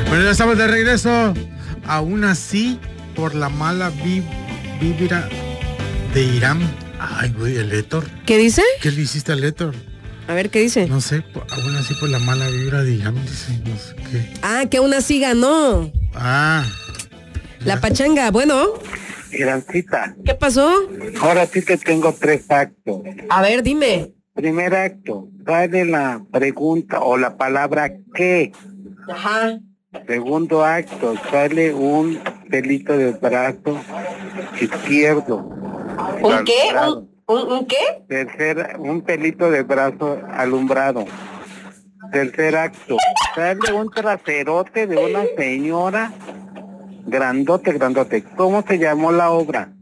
Bueno, ya estamos de regreso. Aún así, por la mala vibra de Irán. Ay, güey, el Héctor. ¿Qué dice? ¿Qué le hiciste al Héctor? A ver, ¿qué dice? No sé, aún así por la mala vibra de Irán, dice, no sé qué. Ah, que aún así ganó. Ah. La pachanga, bueno. Irancita. ¿Qué pasó? Ahora sí te tengo 3 actos. A ver, dime. Primer acto, sale la pregunta o la palabra ¿qué? Ajá. Segundo acto, sale un pelito del brazo izquierdo. ¿Un qué? Alumbrado. ¿Un qué? Tercer, un pelito del brazo alumbrado. Tercer acto, sale un traserote de una señora grandote. ¿Cómo se llamó la obra?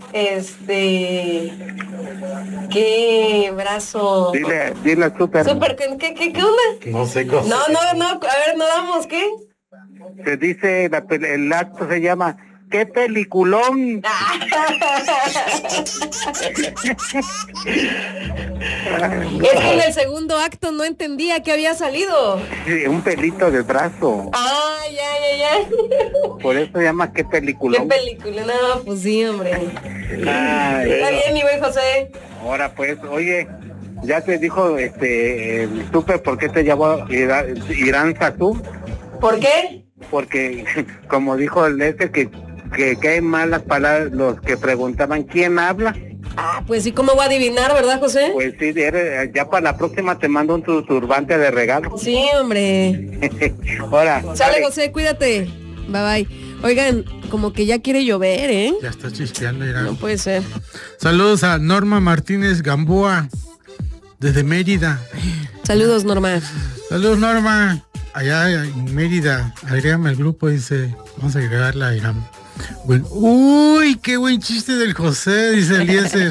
¿Qué brazo? Dile súper. Súper, ¿qué onda? No sé cómo. No, a ver, no damos, ¿qué? Se dice, el acto se llama ¡qué peliculón! Es que en el segundo acto no entendía que había salido. Sí, un pelito del brazo. Ah, ya. Por eso se llama ¡qué peliculón! ¿Qué película? No, pues sí, hombre. Ay, está bien, mi buen José. Ahora pues, oye, ya te dijo el súper por qué te llamó Irán Satú. ¿Por qué? Porque, como dijo el que hay malas palabras los que preguntaban ¿quién habla? Ah, pues sí, ¿cómo voy a adivinar, verdad, José? Pues sí, ya para la próxima te mando un turbante de regalo. Sí, hombre. Ahora. Sale, José, cuídate. Bye. Oigan, como que ya quiere llover, ¿eh? Ya está chispeando, Irán. No puede ser. Saludos a Norma Martínez Gamboa, desde Mérida. Saludos, Norma. Saludos, Norma. Allá en Mérida, agrégame al grupo, dice, vamos a agregarla a Irán. Bueno, uy, qué buen chiste del José, dice Eliezer.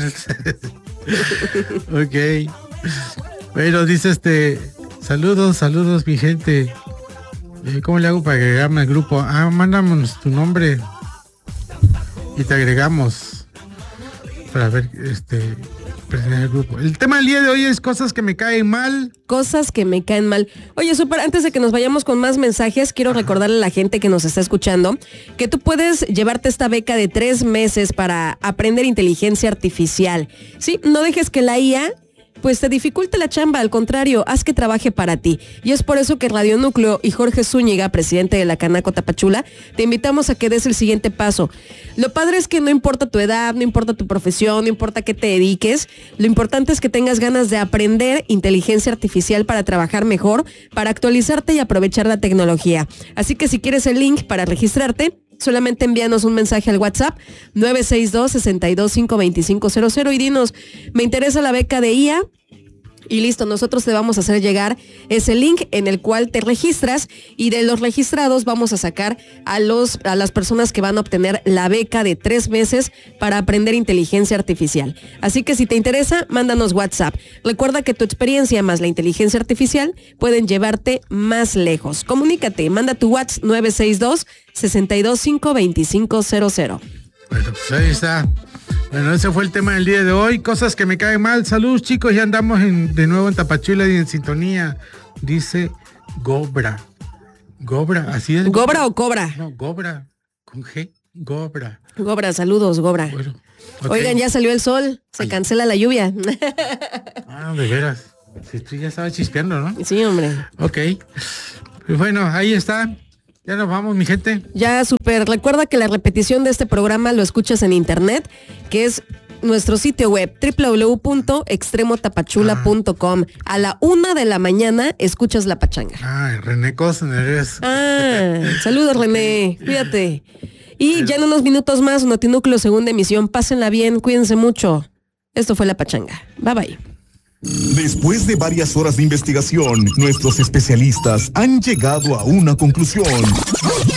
Ok. Bueno, dice saludos mi gente. ¿Cómo le hago para agregarme al grupo? Mándanos tu nombre y te agregamos para ver el grupo. El tema del día de hoy es cosas que me caen mal. Cosas que me caen mal. Oye, súper, antes de que nos vayamos con más mensajes, quiero recordarle a la gente que nos está escuchando que tú puedes llevarte esta beca de 3 meses para aprender inteligencia artificial. Sí, no dejes que la IA pues te dificulte la chamba, al contrario, haz que trabaje para ti. Y es por eso que Radio Núcleo y Jorge Zúñiga, presidente de la Canaco Tapachula, te invitamos a que des el siguiente paso. Lo padre es que no importa tu edad, no importa tu profesión, no importa qué te dediques, lo importante es que tengas ganas de aprender inteligencia artificial para trabajar mejor, para actualizarte y aprovechar la tecnología. Así que si quieres el link para registrarte, solamente envíanos un mensaje al WhatsApp 962-625-2500 y dinos, me interesa la beca de IA. Y listo, nosotros te vamos a hacer llegar ese link en el cual te registras y de los registrados vamos a sacar a las personas que van a obtener la beca de 3 meses para aprender inteligencia artificial. Así que si te interesa, mándanos WhatsApp. Recuerda que tu experiencia más la inteligencia artificial pueden llevarte más lejos. Comunícate, manda tu WhatsApp 962-625-2500. Bueno, pues ahí está. Bueno, ese fue el tema del día de hoy. Cosas que me caen mal. Saludos, chicos. Ya andamos de nuevo en Tapachula y en sintonía. Dice Gobra. Gobra, así es. ¿Gobra o cobra? No, Gobra. Con G. Gobra. Gobra, saludos, Gobra. Bueno, okay. Oigan, ya salió el sol. Se cancela la lluvia. Ah, de veras. Sí, tú ya estabas chispeando, ¿no? Sí, hombre. Ok. Pues bueno, ahí está. Ya nos vamos, mi gente. Ya, súper. Recuerda que la repetición de este programa lo escuchas en internet, que es nuestro sitio web www.extremotapachula.com. A la 1 de la mañana escuchas La Pachanga. Ah, René Cosner eres. Saludos, René. Cuídate. Y ya en unos minutos más, Notinúcleo, segunda emisión. Pásenla bien, cuídense mucho. Esto fue La Pachanga. Bye, bye. Después de varias horas de investigación, nuestros especialistas han llegado a una conclusión.